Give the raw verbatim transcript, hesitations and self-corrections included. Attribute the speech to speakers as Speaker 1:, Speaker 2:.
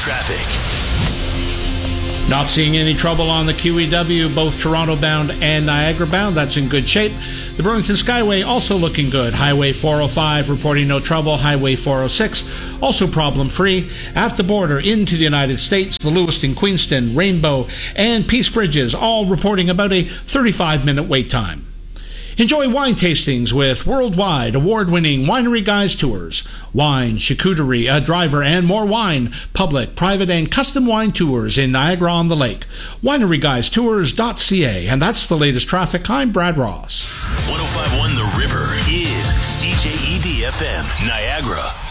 Speaker 1: traffic.
Speaker 2: Not seeing any trouble on the Q E W, both Toronto bound and Niagara bound. That's in good shape. The Burlington Skyway also looking good. Highway four oh five reporting no trouble. Highway four oh six also problem-free. At the border into the United States, the Lewiston, Queenston, Rainbow, and Peace Bridges all reporting about a thirty-five minute wait time. Enjoy wine tastings with worldwide award-winning Winery Guys tours. Wine, charcuterie, a driver, and more wine. Public, private, and custom wine tours in Niagara-on-the-Lake. winery guys tours dot c a. And that's the latest traffic. I'm Brad Ross.
Speaker 1: one oh five point one The River is C J E D F M, Niagara.